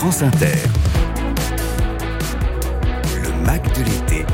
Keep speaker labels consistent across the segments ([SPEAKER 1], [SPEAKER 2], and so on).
[SPEAKER 1] France Inter. Le Mac de l'été.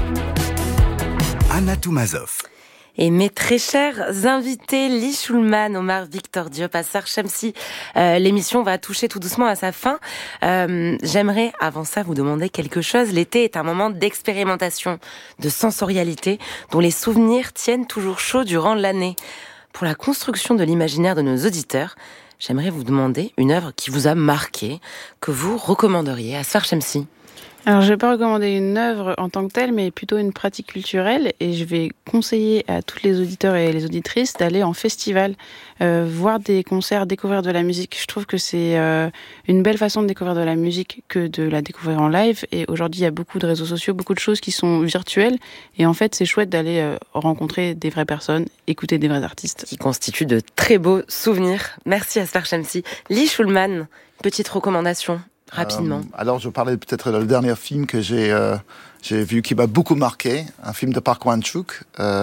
[SPEAKER 1] Anna Toumazov.
[SPEAKER 2] Et mes très chers invités, Lee Schulman, Omar Victor Diop, Asghar Shamsi, l'émission va toucher tout doucement à sa fin. J'aimerais, avant ça, vous demander quelque chose. L'été est un moment d'expérimentation, de sensorialité, dont les souvenirs tiennent toujours chaud durant l'année. Pour la construction de l'imaginaire de nos auditeurs, j'aimerais vous demander une œuvre qui vous a marqué, que vous recommanderiez. Asghar Shamsi.
[SPEAKER 3] Alors, je ne vais pas recommander une œuvre en tant que telle, mais plutôt une pratique culturelle. Et je vais conseiller à tous les auditeurs et les auditrices d'aller en festival, voir des concerts, découvrir de la musique. Je trouve que c'est une belle façon de découvrir de la musique que de la découvrir en live. Et aujourd'hui, il y a beaucoup de réseaux sociaux, beaucoup de choses qui sont virtuelles. Et en fait, c'est chouette d'aller rencontrer des vraies personnes, écouter des vrais artistes.
[SPEAKER 2] Qui constituent de très beaux souvenirs. Merci Asghar Shamsi. Lee Schulman, petite recommandation. Rapidement.
[SPEAKER 4] Alors, je parlais peut-être du dernier film que j'ai vu qui m'a beaucoup marqué, un film de Park Chan-wook,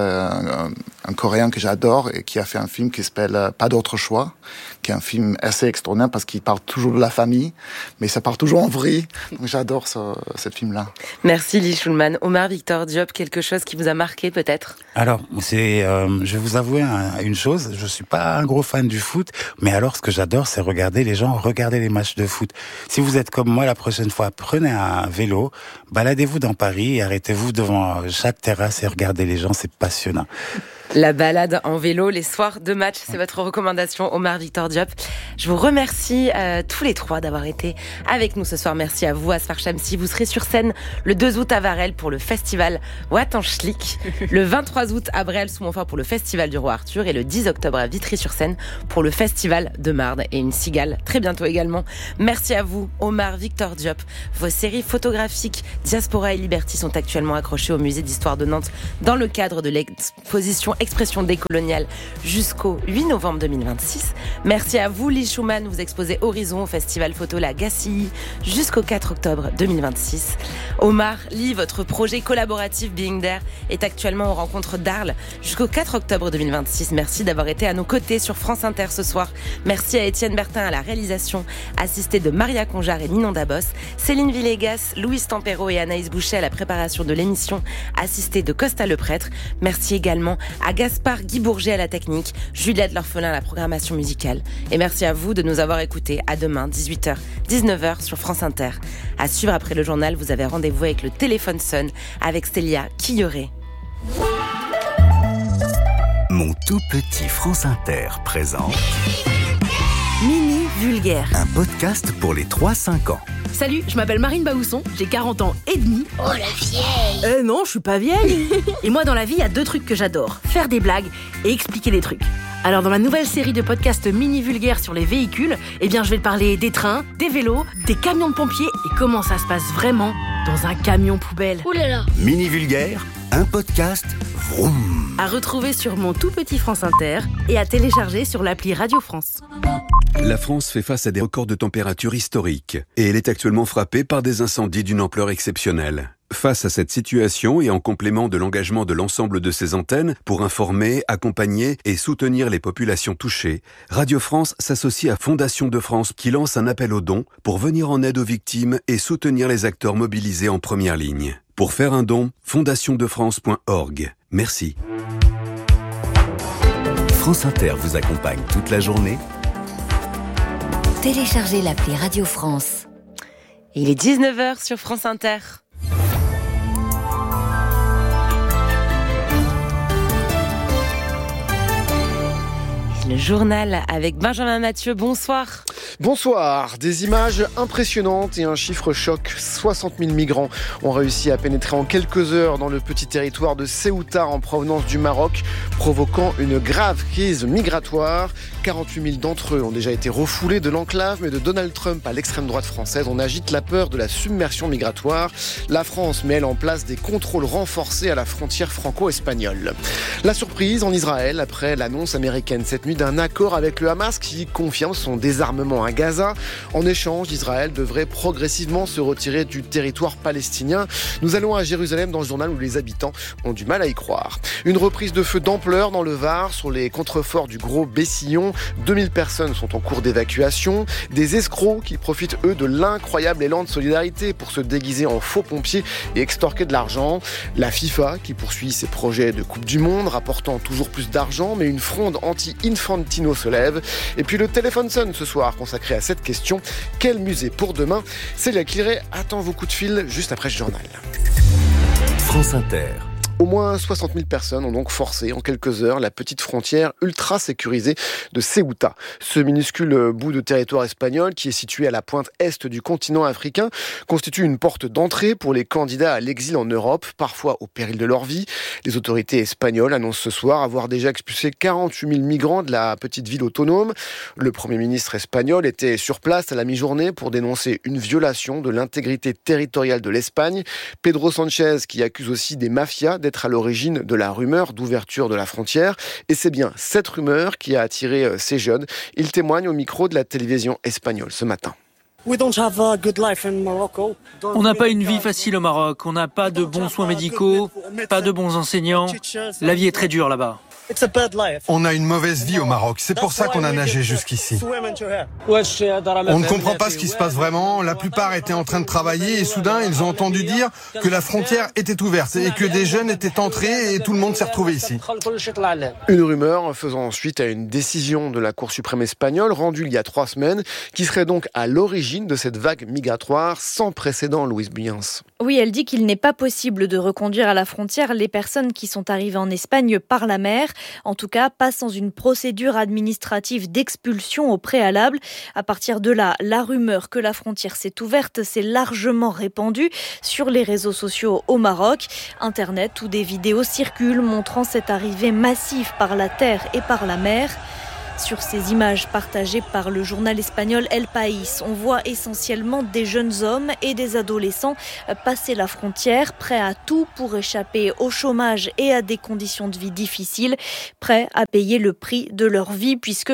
[SPEAKER 4] un Coréen que j'adore et qui a fait un film qui s'appelle Pas d'autre choix, qui est un film assez extraordinaire parce qu'il parle toujours de la famille, mais ça part toujours en vrille. Donc j'adore ce film-là.
[SPEAKER 2] Merci Lee Schulman. Omar Victor Diop, quelque chose qui vous a marqué peut-être?
[SPEAKER 5] Alors, je vais vous avouer une chose, je suis pas un gros fan du foot, mais alors ce que j'adore, c'est regarder les matchs de foot. Si vous êtes comme moi, la prochaine fois, prenez un vélo, baladez-vous dans Paris et arrêtez-vous devant chaque terrasse et regardez les gens, c'est passionnant.
[SPEAKER 2] La balade en vélo, les soirs de match, c'est votre recommandation, Omar Victor Diop. Je vous remercie tous les trois d'avoir été avec nous ce soir. Merci à vous, Asghar Shamsi. Vous serez sur scène le 2 août à Varel pour le festival Wattenschlick, le 23 août à Bréal-sous-Montfort pour le festival du Roi Arthur et le 10 octobre à Vitry-sur-Seine pour le festival de Marne et une cigale très bientôt également. Merci à vous, Omar Victor Diop. Vos séries photographiques Diaspora et Liberty sont actuellement accrochées au musée d'histoire de Nantes dans le cadre de l'exposition Expression décoloniale jusqu'au 8 novembre 2026. Merci à vous, Lee Schulman. Vous exposez Horizon au festival photo La Gacilly jusqu'au 4 octobre 2026. Omar, Lee, votre projet collaboratif Being There est actuellement aux rencontres d'Arles jusqu'au 4 octobre 2026. Merci d'avoir été à nos côtés sur France Inter ce soir. Merci à Étienne Bertin à la réalisation, assisté de Maria Conjar et Ninon Dabos, Céline Villegas, Louise Tempero et Anaïs Boucher à la préparation de l'émission, assistée de Costa le Prêtre. Merci également à Gaspard Guy Bourget à la technique, Juliette L'Orphelin à la programmation musicale. Et merci à vous de nous avoir écoutés. À demain, 18h, 19h sur France Inter. À suivre après le journal, vous avez rendez-vous avec le téléphone sonne avec Célia Quilleré.
[SPEAKER 1] Mon tout petit France Inter présente
[SPEAKER 6] Mini Vulgaire,
[SPEAKER 1] un podcast pour les 3-5 ans.
[SPEAKER 6] Salut, je m'appelle Marine Baousson, j'ai 40 ans et demi.
[SPEAKER 7] Oh la vieille!
[SPEAKER 6] Non, je suis pas vieille. Et moi dans la vie, il y a 2 trucs que j'adore, faire des blagues et expliquer des trucs. Alors dans ma nouvelle série de podcasts mini vulgaires sur les véhicules, je vais te parler des trains, des vélos, des camions de pompiers et comment ça se passe vraiment dans un camion poubelle.
[SPEAKER 7] Ouh là là!
[SPEAKER 1] Mini Vulgaire, un podcast vroom.
[SPEAKER 6] À retrouver sur mon tout petit France Inter et à télécharger sur l'appli Radio France.
[SPEAKER 8] La France fait face à des records de température historiques et elle est actuellement frappée par des incendies d'une ampleur exceptionnelle. Face à cette situation et en complément de l'engagement de l'ensemble de ses antennes pour informer, accompagner et soutenir les populations touchées, Radio France s'associe à Fondation de France qui lance un appel aux dons pour venir en aide aux victimes et soutenir les acteurs mobilisés en première ligne. Pour faire un don, fondationdefrance.org. Merci.
[SPEAKER 1] France Inter vous accompagne toute la journée.
[SPEAKER 7] Téléchargez l'appli Radio France.
[SPEAKER 2] Il est 19h sur France Inter. Le journal avec Benjamin Mathieu, bonsoir.
[SPEAKER 9] Bonsoir, des images impressionnantes et un chiffre choc. 60 000 migrants ont réussi à pénétrer en quelques heures dans le petit territoire de Ceuta en provenance du Maroc, provoquant une grave crise migratoire. 48 000 d'entre eux ont déjà été refoulés de l'enclave, mais de Donald Trump à l'extrême droite française, on agite la peur de la submersion migratoire. La France met elle en place des contrôles renforcés à la frontière franco-espagnole. La surprise en Israël après l'annonce américaine cette nuit d'un accord avec le Hamas qui confirme son désarmement à Gaza. En échange, Israël devrait progressivement se retirer du territoire palestinien. Nous allons à Jérusalem dans ce journal où les habitants ont du mal à y croire. Une reprise de feu d'ampleur dans le Var sur les contreforts du Gros Bessillon. 2000 personnes sont en cours d'évacuation. Des escrocs qui profitent, eux, de l'incroyable élan de solidarité pour se déguiser en faux pompiers et extorquer de l'argent. La FIFA qui poursuit ses projets de Coupe du Monde, rapportant toujours plus d'argent, mais une fronde anti-Infantino se lève. Et puis le Téléphone Sun ce soir, consacré à cette question. Quel musée pour demain ? Célia Clairet attend vos coups de fil juste après ce journal.
[SPEAKER 1] France Inter.
[SPEAKER 9] Au moins 60 000 personnes ont donc forcé en quelques heures la petite frontière ultra sécurisée de Ceuta. Ce minuscule bout de territoire espagnol qui est situé à la pointe est du continent africain constitue une porte d'entrée pour les candidats à l'exil en Europe, parfois au péril de leur vie. Les autorités espagnoles annoncent ce soir avoir déjà expulsé 48 000 migrants de la petite ville autonome. Le Premier ministre espagnol était sur place à la mi-journée pour dénoncer une violation de l'intégrité territoriale de l'Espagne. Pedro Sánchez qui accuse aussi des mafias d'être à l'origine de la rumeur d'ouverture de la frontière. Et c'est bien cette rumeur qui a attiré ces jeunes. Il témoigne au micro de la télévision espagnole ce matin.
[SPEAKER 10] On n'a pas une vie facile au Maroc. On n'a pas de bons soins médicaux, pas de bons enseignants. La vie est très dure là-bas.
[SPEAKER 11] On a une mauvaise vie au Maroc, c'est pour ça qu'on a nagé jusqu'ici. On ne comprend pas ce qui se passe vraiment, la plupart étaient en train de travailler et soudain ils ont entendu dire que la frontière était ouverte et que des jeunes étaient entrés et tout le monde s'est retrouvé ici.
[SPEAKER 9] Une rumeur faisant suite à une décision de la Cour suprême espagnole rendue il y a 3 semaines, qui serait donc à l'origine de cette vague migratoire sans précédent, Louise Buyens.
[SPEAKER 12] Oui, elle dit qu'il n'est pas possible de reconduire à la frontière les personnes qui sont arrivées en Espagne par la mer. En tout cas, pas sans une procédure administrative d'expulsion au préalable. À partir de là, la rumeur que la frontière s'est ouverte s'est largement répandue sur les réseaux sociaux au Maroc. Internet où des vidéos circulent montrant cette arrivée massive par la terre et par la mer. Sur ces images partagées par le journal espagnol El País, on voit essentiellement des jeunes hommes et des adolescents passer la frontière, prêts à tout pour échapper au chômage et à des conditions de vie difficiles, prêts à payer le prix de leur vie puisque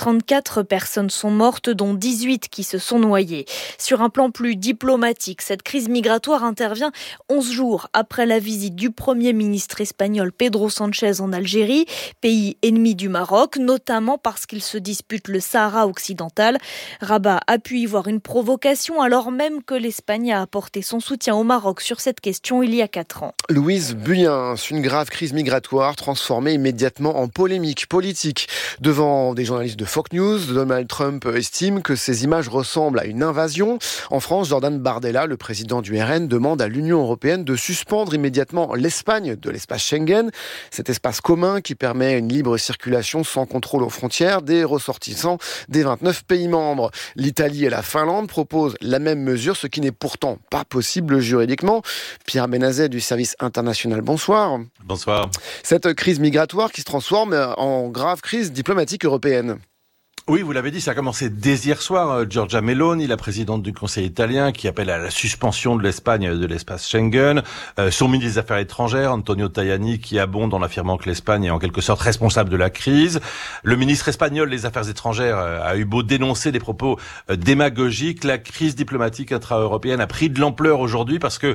[SPEAKER 12] 34 personnes sont mortes, dont 18 qui se sont noyées. Sur un plan plus diplomatique, cette crise migratoire intervient 11 jours après la visite du Premier ministre espagnol Pedro Sánchez en Algérie, pays ennemi du Maroc, notamment parce qu'ils se disputent le Sahara occidental. Rabat a pu y voir une provocation alors même que l'Espagne a apporté son soutien au Maroc sur cette question il y a 4 ans.
[SPEAKER 9] Louise Buyens, une grave crise migratoire transformée immédiatement en polémique politique. Devant des journalistes de Fox News, Donald Trump estime que ces images ressemblent à une invasion. En France, Jordan Bardella, le président du RN, demande à l'Union européenne de suspendre immédiatement l'Espagne de l'espace Schengen, cet espace commun qui permet une libre circulation sans contrôle aux frontières des ressortissants des 29 pays membres. L'Italie et la Finlande proposent la même mesure, ce qui n'est pourtant pas possible juridiquement. Pierre Benazet du service international, bonsoir.
[SPEAKER 13] Bonsoir.
[SPEAKER 9] Cette crise migratoire qui se transforme en grave crise diplomatique européenne.
[SPEAKER 13] Oui, vous l'avez dit, ça a commencé dès hier soir. Giorgia Meloni, la présidente du Conseil italien, qui appelle à la suspension de l'Espagne de l'espace Schengen. Son ministre des Affaires étrangères, Antonio Tajani, qui abonde en affirmant que l'Espagne est en quelque sorte responsable de la crise. Le ministre espagnol des Affaires étrangères a eu beau dénoncer des propos démagogiques. La crise diplomatique intra-européenne a pris de l'ampleur aujourd'hui parce que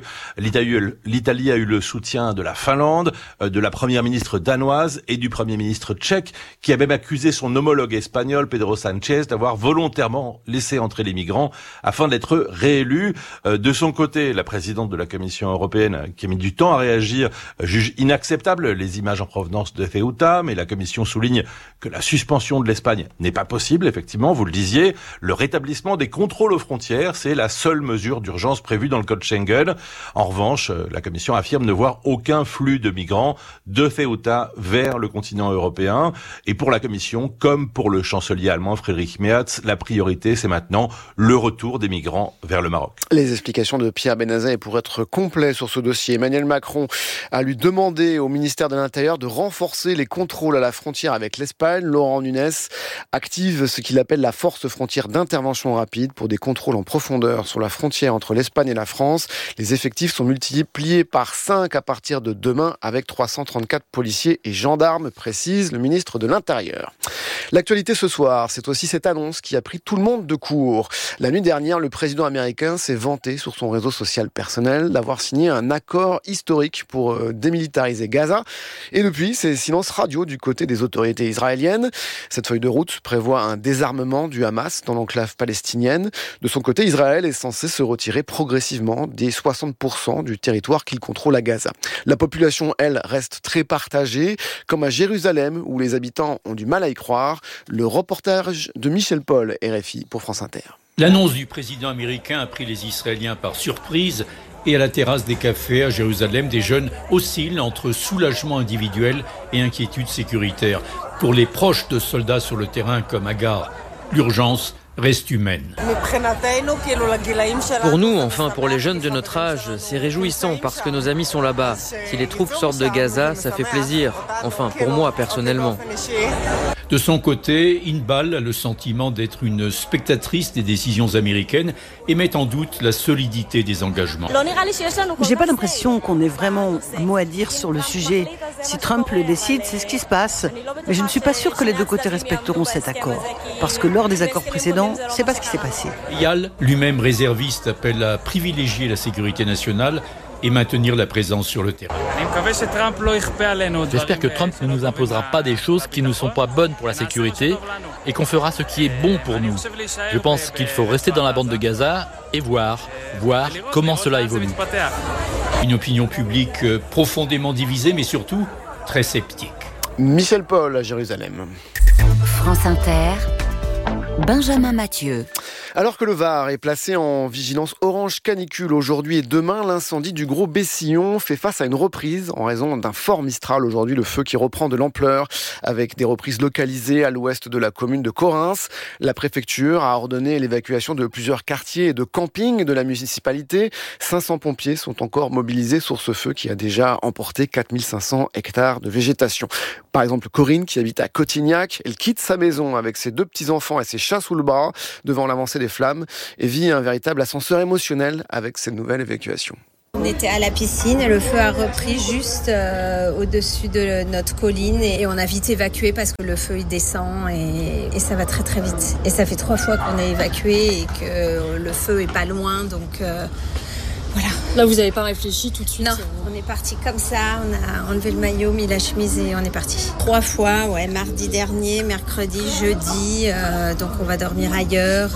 [SPEAKER 13] l'Italie a eu le soutien de la Finlande, de la première ministre danoise et du premier ministre tchèque, qui a même accusé son homologue espagnol, Pedro Sánchez, d'avoir volontairement laissé entrer les migrants afin d'être réélu. De son côté, la présidente de la Commission européenne, qui a mis du temps à réagir, juge inacceptable les images en provenance de Ceuta, mais la Commission souligne que la suspension de l'Espagne n'est pas possible. Effectivement, vous le disiez, le rétablissement des contrôles aux frontières, c'est la seule mesure d'urgence prévue dans le code Schengen. En revanche, la Commission affirme ne voir aucun flux de migrants de Ceuta vers le continent européen. Et pour la Commission, comme pour le chancelier allemand Friedrich Merz, la priorité, c'est maintenant le retour des migrants vers le Maroc.
[SPEAKER 9] Les explications de Pierre Benazet. Et pour être complet sur ce dossier, Emmanuel Macron a lui demandé au ministère de l'Intérieur de renforcer les contrôles à la frontière avec l'Espagne. Laurent Nunez active ce qu'il appelle la force frontière d'intervention rapide pour des contrôles en profondeur sur la frontière entre l'Espagne et la France. Les effectifs sont multipliés par 5 à partir de demain avec 334 policiers et gendarmes, précise le ministre de l'Intérieur. L'actualité ce soir, soir. C'est aussi cette annonce qui a pris tout le monde de court. La nuit dernière, le président américain s'est vanté sur son réseau social personnel d'avoir signé un accord historique pour démilitariser Gaza. Et depuis, c'est silence radio du côté des autorités israéliennes. Cette feuille de route prévoit un désarmement du Hamas dans l'enclave palestinienne. De son côté, Israël est censé se retirer progressivement des 60% du territoire qu'il contrôle à Gaza. La population, elle, reste très partagée, comme à Jérusalem, où les habitants ont du mal à y croire. Le reportage de Michel Paul, RFI, pour France Inter.
[SPEAKER 14] L'annonce du président américain a pris les Israéliens par surprise. Et à la terrasse des cafés à Jérusalem, des jeunes oscillent entre soulagement individuel et inquiétude sécuritaire. Pour les proches de soldats sur le terrain comme Agar, l'urgence reste humaine.
[SPEAKER 15] Pour nous, enfin pour les jeunes de notre âge, c'est réjouissant parce que nos amis sont là-bas. Si les troupes sortent de Gaza, ça fait plaisir. Enfin, pour moi personnellement.
[SPEAKER 14] De son côté, Inbal a le sentiment d'être une spectatrice des décisions américaines et met en doute la solidité des engagements.
[SPEAKER 16] J'ai pas l'impression qu'on ait vraiment un mot à dire sur le sujet. Si Trump le décide, c'est ce qui se passe. Mais je ne suis pas sûre que les deux côtés respecteront cet accord. Parce que lors des accords précédents, c'est pas ce qui s'est passé.
[SPEAKER 14] Yal, lui-même réserviste, appelle à privilégier la sécurité nationale et maintenir la présence sur le terrain.
[SPEAKER 17] J'espère que Trump ne nous imposera pas des choses qui ne sont pas bonnes pour la sécurité et qu'on fera ce qui est bon pour nous. Je pense qu'il faut rester dans la bande de Gaza et voir comment cela évolue.
[SPEAKER 14] Une opinion publique profondément divisée, mais surtout très sceptique.
[SPEAKER 9] Michel Paul à Jérusalem.
[SPEAKER 7] France Inter, Benjamin Mathieu.
[SPEAKER 9] Alors que le Var est placé en vigilance orange canicule aujourd'hui et demain, l'incendie du Gros Bessillon fait face à une reprise en raison d'un fort Mistral aujourd'hui, le feu qui reprend de l'ampleur avec des reprises localisées à l'ouest de la commune de Correns. La préfecture a ordonné l'évacuation de plusieurs quartiers et de campings de la municipalité. 500 pompiers sont encore mobilisés sur ce feu qui a déjà emporté 4500 hectares de végétation. Par exemple, Corinne, qui habite à Cotignac, elle quitte sa maison avec ses 2 petits-enfants et ses chats sous le bras devant l'avancée des flammes et vit un véritable ascenseur émotionnel avec cette nouvelle évacuation.
[SPEAKER 18] On était à la piscine et le feu a repris juste au-dessus de notre colline et on a vite évacué parce que le feu il descend et ça va très très vite. Et ça fait 3 fois qu'on est évacué et que le feu est pas loin, donc voilà.
[SPEAKER 19] Là vous n'avez pas réfléchi tout de suite?
[SPEAKER 18] Non, on est parti comme ça, on a enlevé le maillot, mis la chemise et on est parti. 3 fois, mardi dernier, mercredi, jeudi, donc on va dormir ailleurs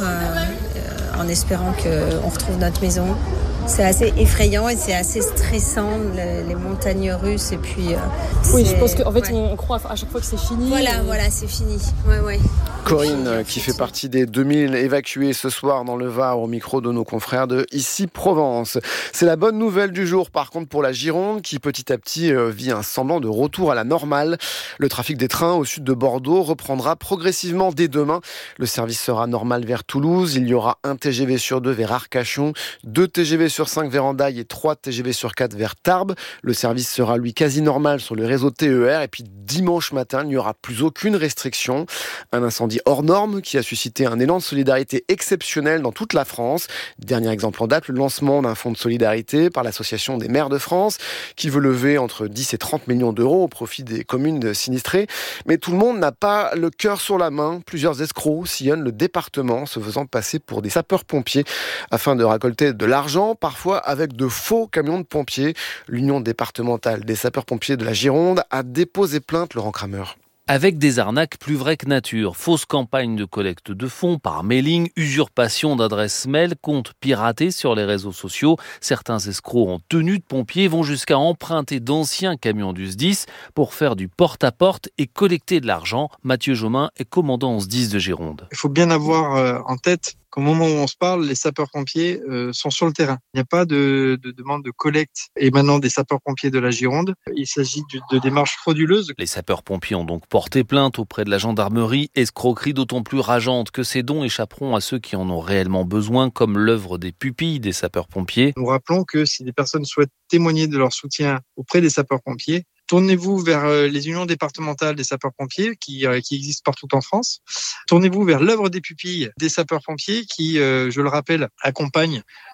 [SPEAKER 18] en espérant qu'on retrouve notre maison. C'est assez effrayant et c'est assez stressant, les montagnes russes et puis...
[SPEAKER 19] oui, je pense qu'en fait on croit à chaque fois que c'est fini.
[SPEAKER 18] Voilà, c'est fini. Ouais.
[SPEAKER 9] Corinne, qui fait partie des 2000 évacués ce soir dans le Var au micro de nos confrères de Ici Provence. C'est la bonne nouvelle du jour par contre pour la Gironde qui petit à petit vit un semblant de retour à la normale. Le trafic des trains au sud de Bordeaux reprendra progressivement dès demain. Le service sera normal vers Toulouse. Il y aura 1 TGV sur 2 vers Arcachon, 2 TGV sur 5 vers Hendaye et 3 TGV sur 4 vers Tarbes. Le service sera lui quasi normal sur le réseau TER et puis dimanche matin, il n'y aura plus aucune restriction. Un incendie hors norme qui a suscité un élan de solidarité exceptionnel dans toute la France. Dernier exemple en date, le lancement d'un fonds de solidarité par l'Association des maires de France qui veut lever entre 10 et 30 millions d'euros au profit des communes sinistrées. Mais tout le monde n'a pas le cœur sur la main. Plusieurs escrocs sillonnent le département se faisant passer pour des sapeurs-pompiers afin de récolter de l'argent, parfois avec de faux camions de pompiers. L'Union départementale des sapeurs-pompiers de la Gironde a déposé plainte, Laurent Kramer.
[SPEAKER 20] Avec des arnaques plus vraies que nature, fausses campagnes de collecte de fonds par mailing, usurpation d'adresses mail, comptes piratés sur les réseaux sociaux. Certains escrocs en tenue de pompiers vont jusqu'à emprunter d'anciens camions du SDIS pour faire du porte-à-porte et collecter de l'argent. Mathieu Jomain est commandant en SDIS de Gironde.
[SPEAKER 21] Il faut bien avoir en tête qu'au moment où on se parle, les sapeurs-pompiers sont sur le terrain. Il n'y a pas de demande de collecte émanant des sapeurs-pompiers de la Gironde. Il s'agit de démarches frauduleuses.
[SPEAKER 20] Les sapeurs-pompiers ont donc porté plainte auprès de la gendarmerie. Escroquerie d'autant plus rageante que ces dons échapperont à ceux qui en ont réellement besoin, comme l'œuvre des pupilles des sapeurs-pompiers.
[SPEAKER 21] Nous rappelons que si des personnes souhaitent témoigner de leur soutien auprès des sapeurs-pompiers, tournez-vous vers les unions départementales des sapeurs-pompiers qui existent partout en France. Tournez-vous vers l'œuvre des pupilles des sapeurs-pompiers qui, je le rappelle, accompagnent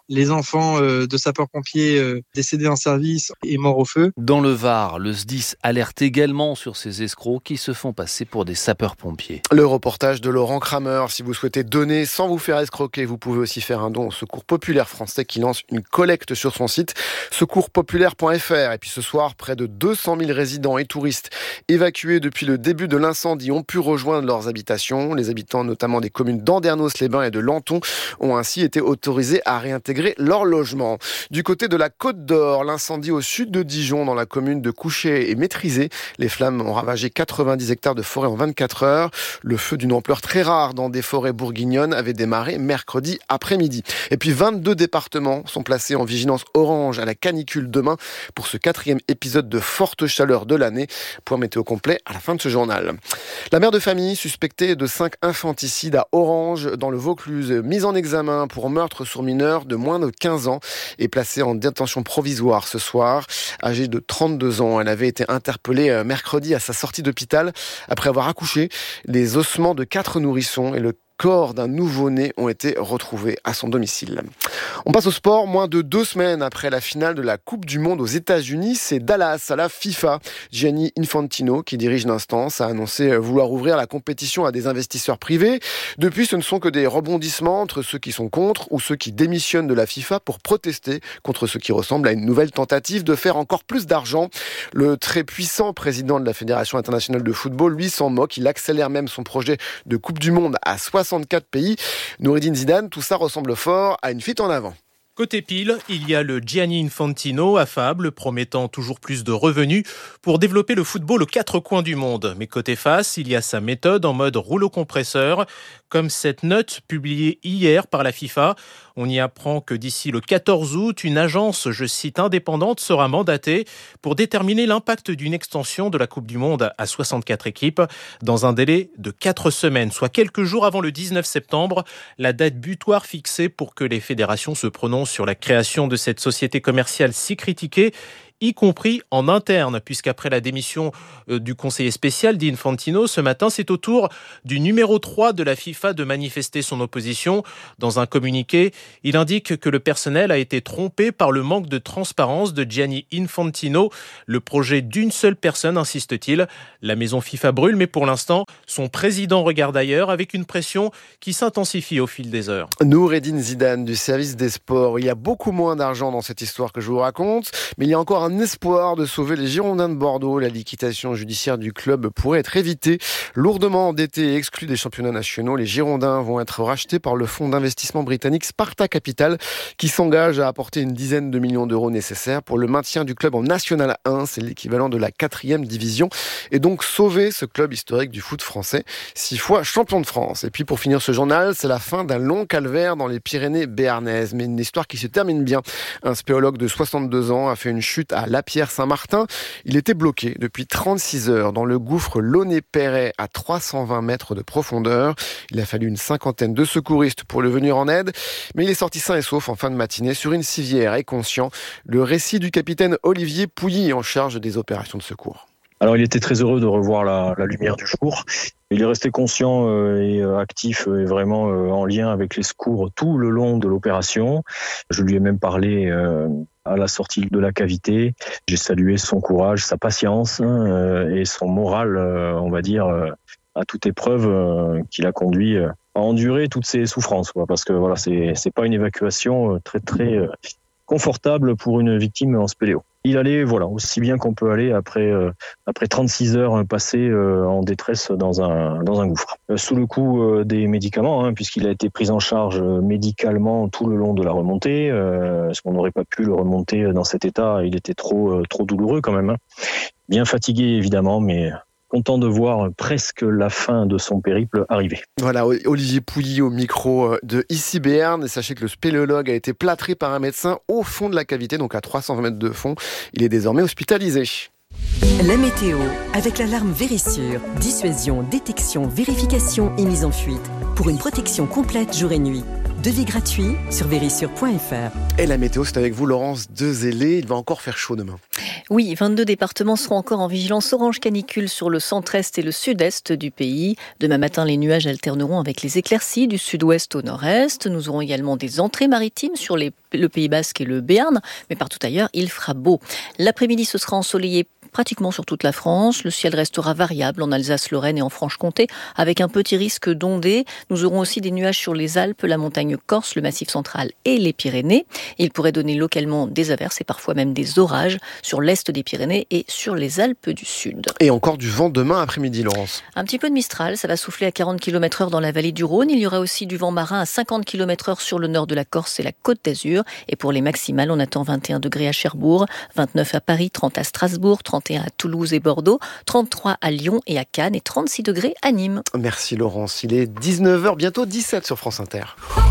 [SPEAKER 21] les enfants de sapeurs-pompiers décédés en service et morts au feu.
[SPEAKER 20] Dans le Var, le SDIS alerte également sur ces escrocs qui se font passer pour des sapeurs-pompiers.
[SPEAKER 9] Le reportage de Laurent Kramer. Si vous souhaitez donner sans vous faire escroquer, vous pouvez aussi faire un don au Secours Populaire Français qui lance une collecte sur son site secourspopulaire.fr. Et puis ce soir, près de 200 000 résidents et touristes évacués depuis le début de l'incendie ont pu rejoindre leurs habitations. Les habitants notamment des communes d'Andernos-les-Bains et de Lanton ont ainsi été autorisés à réintégrer leur logement. Du côté de la Côte d'Or, l'incendie au sud de Dijon, dans la commune de Couchet, est maîtrisé. Les flammes ont ravagé 90 hectares de forêt en 24 heures. Le feu d'une ampleur très rare dans des forêts bourguignonnes avait démarré mercredi après-midi. Et puis 22 départements sont placés en vigilance orange à la canicule demain pour ce 4e épisode de forte chaleur de l'année. Point météo complet à la fin de ce journal. La mère de famille suspectée de 5 infanticides à Orange dans le Vaucluse, mise en examen pour meurtre sur mineur de moins de 15 ans, est placée en détention provisoire ce soir. Âgée de 32 ans, elle avait été interpellée mercredi à sa sortie d'hôpital après avoir accouché. Les ossements de 4 nourrissons et le corps d'un nouveau-né ont été retrouvés à son domicile. On passe au sport. Moins de 2 semaines après la finale de la Coupe du Monde aux États-Unis, c'est Dallas à la FIFA. Gianni Infantino, qui dirige l'instance, a annoncé vouloir ouvrir la compétition à des investisseurs privés. Depuis, ce ne sont que des rebondissements entre ceux qui sont contre ou ceux qui démissionnent de la FIFA pour protester contre ce qui ressemble à une nouvelle tentative de faire encore plus d'argent. Le très puissant président de la Fédération internationale de football, lui, s'en moque. Il accélère même son projet de Coupe du Monde à 64 pays. Noureddine Zidane, tout ça ressemble fort à une fuite en avant.
[SPEAKER 3] Côté pile, il y a le Gianni Infantino, affable, promettant toujours plus de revenus pour développer le football aux 4 coins du monde. Mais côté face, il y a sa méthode en mode rouleau compresseur, comme cette note publiée hier par la FIFA. On y apprend que d'ici le 14 août, une agence, je cite, indépendante sera mandatée pour déterminer l'impact d'une extension de la Coupe du Monde à 64 équipes dans un délai de 4 semaines, soit quelques jours avant le 19 septembre, la date butoir fixée pour que les fédérations se prononcent sur la création de cette société commerciale si critiquée, y compris en interne, puisqu'après la démission du conseiller spécial d'Infantino, ce matin, c'est au tour du numéro 3 de la FIFA de manifester son opposition. Dans un communiqué, il indique que le personnel a été trompé par le manque de transparence de Gianni Infantino. Le projet d'une seule personne, insiste-t-il. La maison FIFA brûle, mais pour l'instant, son président regarde ailleurs avec une pression qui s'intensifie au fil des heures.
[SPEAKER 9] Noureddine Zidane du service des sports. Il y a beaucoup moins d'argent dans cette histoire que je vous raconte, mais il y a encore un espoir de sauver les Girondins de Bordeaux. La liquidation judiciaire du club pourrait être évitée. Lourdement endettés et exclus des championnats nationaux, les Girondins vont être rachetés par le fonds d'investissement britannique Sparta Capital, qui s'engage à apporter une dizaine de millions d'euros nécessaires pour le maintien du club en National 1. C'est l'équivalent de la 4e division. Et donc sauver ce club historique du foot français, 6 fois champion de France. Et puis pour finir ce journal, c'est la fin d'un long calvaire dans les Pyrénées béarnaises. Mais une histoire qui se termine bien. Un spéologue de 62 ans a fait une chute à Lapierre-Saint-Martin. Il était bloqué depuis 36 heures dans le gouffre Launay-Perret à 320 mètres de profondeur. Il a fallu une 50aine de secouristes pour le venir en aide, mais il est sorti sain et sauf en fin de matinée sur une civière et conscient. Le récit du capitaine Olivier Pouilly en charge des opérations de secours.
[SPEAKER 22] Alors il était très heureux de revoir la lumière du jour. Il est resté conscient et actif et vraiment en lien avec les secours tout le long de l'opération. Je lui ai même parlé à la sortie de la cavité. J'ai salué son courage, sa patience et son moral, on va dire, à toute épreuve qui l'a conduit à endurer toutes ces souffrances. Parce que voilà, c'est pas une évacuation très confortable pour une victime en spéléo. Il allait aussi bien qu'on peut aller après 36 heures passées en détresse dans un gouffre. Sous le coup des médicaments, puisqu'il a été pris en charge médicalement tout le long de la remontée, parce qu'on n'aurait pas pu le remonter dans cet état, il était trop douloureux quand même. Bien fatigué évidemment, mais content de voir presque la fin de son périple arriver.
[SPEAKER 9] Voilà, Olivier Pouilly au micro de Ici Béarn. Et sachez que le spéléologue a été plâtré par un médecin au fond de la cavité, donc à 320 mètres de fond. Il est désormais hospitalisé.
[SPEAKER 23] La météo, avec l'alarme Vérissure. Dissuasion, détection, vérification et mise en fuite. Pour une protection complète jour et nuit. devis gratuit sur vérissure.fr.
[SPEAKER 9] Et la météo, c'est avec vous, Laurence Dezellé. Il va encore faire chaud demain.
[SPEAKER 12] Oui, 22 départements seront encore en vigilance orange canicule sur le centre-est et le sud-est du pays. Demain matin, les nuages alterneront avec les éclaircies du sud-ouest au nord-est. Nous aurons également des entrées maritimes sur le Pays Basque et le Béarn, mais partout ailleurs, il fera beau. L'après-midi, ce sera ensoleillé pratiquement sur toute la France. Le ciel restera variable en Alsace-Lorraine et en Franche-Comté, avec un petit risque d'ondées. Nous aurons aussi des nuages sur les Alpes, la montagne corse, le massif central et les Pyrénées. Il pourrait donner localement des averses et parfois même des orages sur l'est des Pyrénées et sur les Alpes du Sud.
[SPEAKER 9] Et encore du vent demain après-midi, Laurence.
[SPEAKER 12] Un petit peu de Mistral, ça va souffler à 40 km/h dans la vallée du Rhône. Il y aura aussi du vent marin à 50 km/h sur le nord de la Corse et la Côte d'Azur. Et pour les maximales, on attend 21 degrés à Cherbourg, 29 à Paris, 30 à Strasbourg, 31 à Toulouse et Bordeaux, 33 à Lyon et à Cannes et 36 degrés à Nîmes.
[SPEAKER 9] Merci Laurence, il est 19h, bientôt 17 sur France Inter.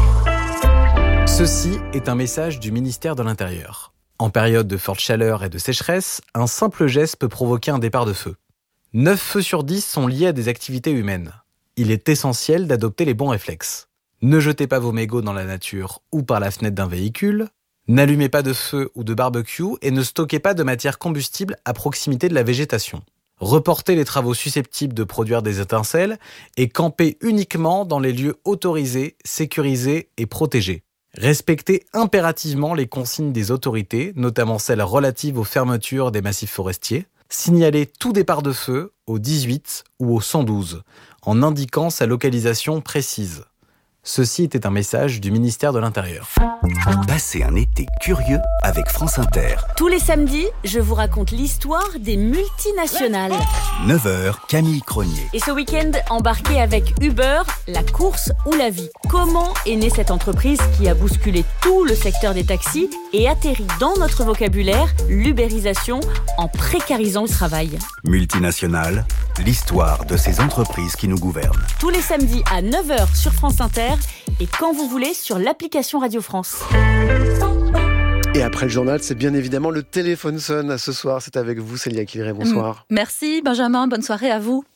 [SPEAKER 4] Ceci est un message du ministère de l'Intérieur. En période de forte chaleur et de sécheresse, un simple geste peut provoquer un départ de feu. 9 feux sur 10 sont liés à des activités humaines. Il est essentiel d'adopter les bons réflexes. Ne jetez pas vos mégots dans la nature ou par la fenêtre d'un véhicule. N'allumez pas de feu ou de barbecue et ne stockez pas de matière combustible à proximité de la végétation. Reportez les travaux susceptibles de produire des étincelles et campez uniquement dans les lieux autorisés, sécurisés et protégés. Respectez impérativement les consignes des autorités, notamment celles relatives aux fermetures des massifs forestiers. Signalez tout départ de feu au 18 ou au 112 en indiquant sa localisation précise. Ceci était un message du ministère de l'Intérieur.
[SPEAKER 1] Passez un été curieux avec France Inter.
[SPEAKER 5] Tous les samedis, je vous raconte l'histoire des multinationales.
[SPEAKER 1] 9h, Camille Cronier.
[SPEAKER 5] Et ce week-end, embarquez avec Uber, la course ou la vie. Comment est née cette entreprise qui a bousculé tout le secteur des taxis et atterrit dans notre vocabulaire l'ubérisation en précarisant le travail.
[SPEAKER 1] Multinationales, l'histoire de ces entreprises qui nous gouvernent.
[SPEAKER 5] Tous les samedis à 9h sur France Inter et quand vous voulez sur l'application Radio France.
[SPEAKER 9] Et après le journal, c'est bien évidemment le téléphone sonne. Ce soir, c'est avec vous, Célia Quilleré. Bonsoir.
[SPEAKER 6] Merci Benjamin, bonne soirée à vous.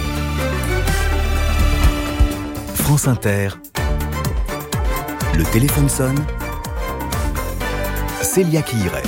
[SPEAKER 1] France Inter. Le téléphone sonne. Célia Quilleré.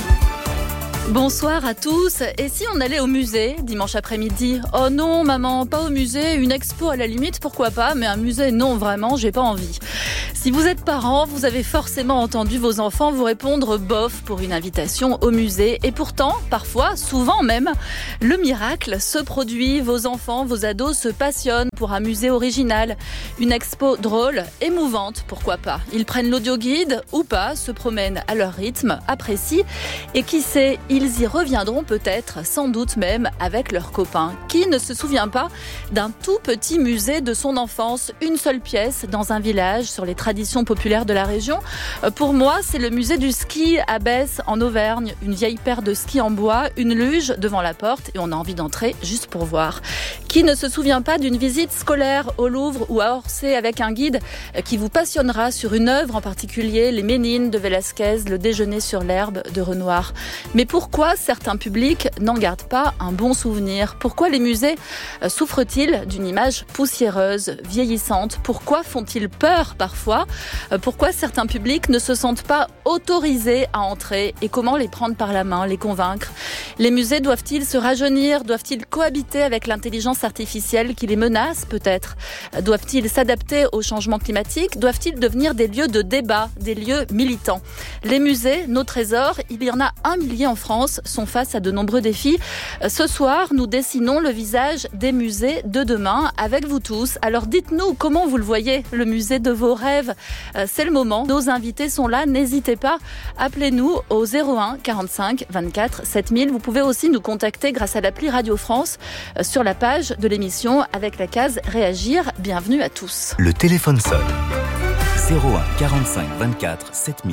[SPEAKER 6] Bonsoir à tous. Et si on allait au musée dimanche après-midi ? Oh non, maman, pas au musée. Une expo à la limite, pourquoi pas. Mais un musée, non, vraiment, j'ai pas envie. Si vous êtes parent, vous avez forcément entendu vos enfants vous répondre bof pour une invitation au musée. Et pourtant, parfois, souvent même, le miracle se produit. Vos enfants, vos ados se passionnent pour un musée original. Une expo drôle, émouvante, pourquoi pas. Ils prennent l'audioguide ou pas, se promènent à leur rythme, apprécient. Et qui sait, ils y reviendront peut-être, sans doute même, avec leurs copains. Qui ne se souvient pas d'un tout petit musée de son enfance, une seule pièce, dans un village, sur les traditions populaires de la région. Pour moi, c'est le musée du ski à Besse, en Auvergne. Une vieille paire de skis en bois, une luge devant la porte et on a envie d'entrer juste pour voir. Qui ne se souvient pas d'une visite scolaire au Louvre ou à Orsay avec un guide qui vous passionnera sur une œuvre en particulier, les Ménines de Velázquez, le déjeuner sur l'herbe de Renoir. Mais pourquoi certains publics n'en gardent pas un bon souvenir ? Pourquoi les musées souffrent-ils d'une image poussiéreuse, vieillissante ? Pourquoi font-ils peur parfois ? Pourquoi certains publics ne se sentent pas autorisés à entrer et comment les prendre par la main, les convaincre ? Les musées doivent-ils se rajeunir ? Doivent-ils cohabiter avec l'intelligence artificielle qui les menace peut-être ? Doivent-ils s'adapter au changement climatique ? Doivent-ils devenir des lieux de débat, des lieux militants ? Les musées, nos trésors, il y en a 1 millier en France, sont face à de nombreux défis. Ce soir, nous dessinons le visage des musées de demain avec vous tous. Alors dites-nous comment vous le voyez, le musée de vos rêves. C'est le moment. Nos invités sont là. N'hésitez pas. Appelez-nous au 01 45 24 7000. Vous pouvez aussi nous contacter grâce à l'appli Radio France sur la page de l'émission avec la case Réagir. Bienvenue à tous.
[SPEAKER 1] Le téléphone sonne. 01 45 24 7000.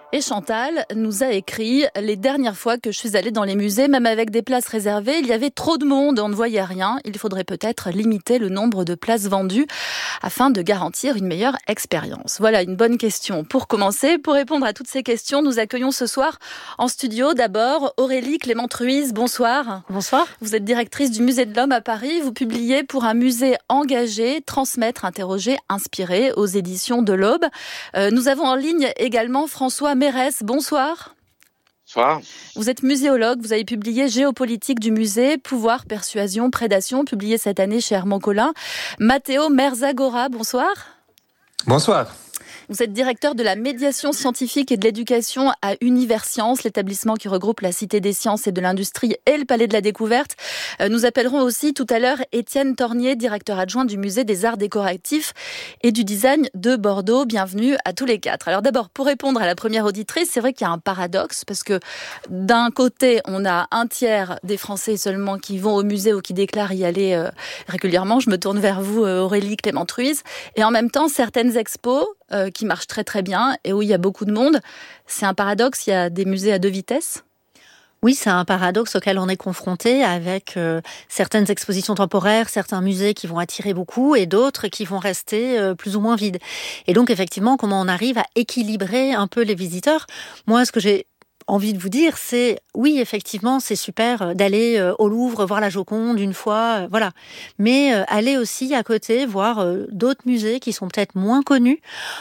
[SPEAKER 6] Et Chantal nous a écrit « Les dernières fois que je suis allée dans les musées, même avec des places réservées, il y avait trop de monde, on ne voyait rien. Il faudrait peut-être limiter le nombre de places vendues afin de garantir une meilleure expérience. » Voilà une bonne question. Pour commencer, pour répondre à toutes ces questions, nous accueillons ce soir en studio d'abord Aurélie Clément-Truise. Bonsoir.
[SPEAKER 12] Bonsoir.
[SPEAKER 6] Vous êtes directrice du Musée de l'Homme à Paris. Vous publiez pour un musée engagé, Transmettre, interroger, inspirer aux éditions de l'Aube. Nous avons en ligne également François Mérès, bonsoir.
[SPEAKER 2] Bonsoir.
[SPEAKER 6] Vous êtes muséologue, vous avez publié Géopolitique du musée, Pouvoir, persuasion, prédation, publié cette année chez Hermann Collin. Matteo Merzagora, bonsoir.
[SPEAKER 2] Bonsoir.
[SPEAKER 6] Vous êtes directeur de la médiation scientifique et de l'éducation à Universcience, l'établissement qui regroupe la Cité des Sciences et de l'Industrie et le Palais de la Découverte. Nous appellerons aussi tout à l'heure Étienne Tornier, directeur adjoint du Musée des Arts Décoratifs et du Design de Bordeaux. Bienvenue à tous les quatre. Alors d'abord, pour répondre à la première auditrice, c'est vrai qu'il y a un paradoxe parce que d'un côté, on a un tiers des Français seulement qui vont au musée ou qui déclarent y aller régulièrement. Je me tourne vers vous, Aurélie Clément-Truise. Et en même temps, certaines expos qui marchent très très bien et où il y a beaucoup de monde. C'est un paradoxe, il y a des musées à deux vitesses.
[SPEAKER 8] Oui, c'est un paradoxe auquel on est confronté avec certaines expositions temporaires, certains musées qui vont attirer beaucoup et d'autres qui vont rester plus ou moins vides. Et donc effectivement, comment on arrive à équilibrer un peu les visiteurs ? Moi, ce que j'ai envie de vous dire, c'est oui, effectivement, c'est super d'aller au Louvre, voir la Joconde une fois, voilà. Mais aller aussi à côté, voir d'autres musées qui sont peut-être moins connus,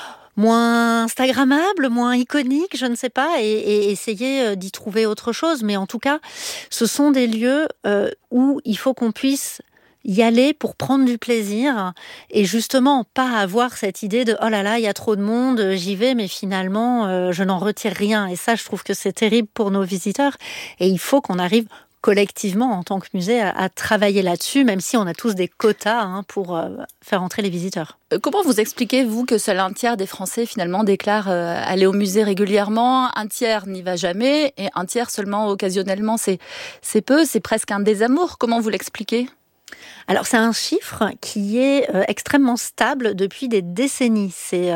[SPEAKER 8] moins instagrammables, moins iconiques, je ne sais pas, et essayer d'y trouver autre chose. Mais en tout cas, ce sont des lieux où il faut qu'on puisse y aller pour prendre du plaisir et justement pas avoir cette idée de « oh là là, il y a trop de monde, j'y vais, mais finalement, je n'en retire rien ». Et ça, je trouve que c'est terrible pour nos visiteurs. Et il faut qu'on arrive collectivement, en tant que musée, à travailler là-dessus, même si on a tous des quotas pour faire entrer les visiteurs.
[SPEAKER 6] Comment vous expliquez, vous, que seul un tiers des Français, finalement, déclarent aller au musée régulièrement, un tiers n'y va jamais, et un tiers seulement occasionnellement? C'est peu, c'est presque un désamour. Comment vous l'expliquez ?
[SPEAKER 8] Alors c'est un chiffre qui est extrêmement stable depuis des décennies.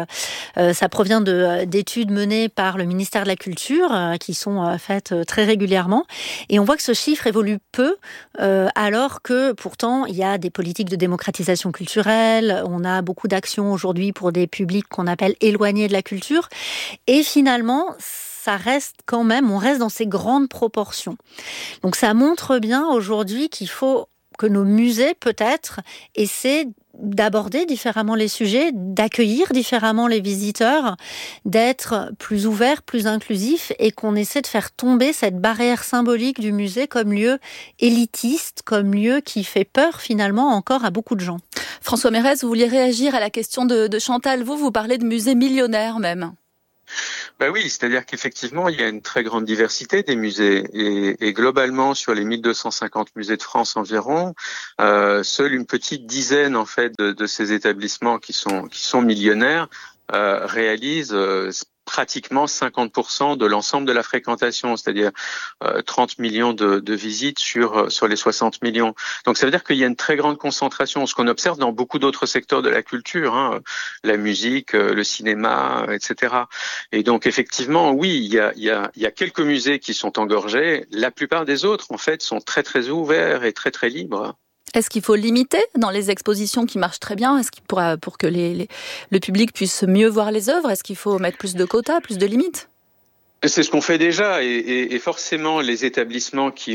[SPEAKER 8] Ça provient d'études menées par le ministère de la Culture qui sont faites très régulièrement. Et on voit que ce chiffre évolue peu alors que pourtant il y a des politiques de démocratisation culturelle, on a beaucoup d'actions aujourd'hui pour des publics qu'on appelle éloignés de la culture. Et finalement, ça reste quand même, on reste dans ces grandes proportions. Donc ça montre bien aujourd'hui qu'il faut que nos musées, peut-être, essaient d'aborder différemment les sujets, d'accueillir différemment les visiteurs, d'être plus ouverts, plus inclusifs, et qu'on essaie de faire tomber cette barrière symbolique du musée comme lieu élitiste, comme lieu qui fait peur finalement encore à beaucoup de gens.
[SPEAKER 6] François Mérès, vous vouliez réagir à la question de Chantal. Vous parlez de musées millionnaires même.
[SPEAKER 2] Ben oui, c'est-à-dire qu'effectivement, il y a une très grande diversité des musées et globalement, sur les 1250 musées de France environ, seule une petite dizaine en fait de ces établissements qui sont millionnaires réalisent pratiquement 50% de l'ensemble de la fréquentation, c'est-à-dire 30 millions de visites sur les 60 millions. Donc ça veut dire qu'il y a une très grande concentration, ce qu'on observe dans beaucoup d'autres secteurs de la culture, la musique, le cinéma, etc. Et donc effectivement, oui, il y a quelques musées qui sont engorgés. La plupart des autres, en fait, sont très très ouverts et très très libres.
[SPEAKER 6] Est-ce qu'il faut limiter dans les expositions qui marchent très bien? Est-ce qu'il pour que le public puisse mieux voir les œuvres? Est-ce qu'il faut mettre plus de quotas, plus de limites?
[SPEAKER 2] C'est ce qu'on fait déjà et forcément les établissements qui